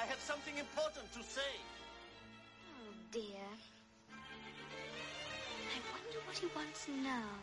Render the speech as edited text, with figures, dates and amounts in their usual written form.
I have something important to say. Oh, dear. I wonder what he wants now.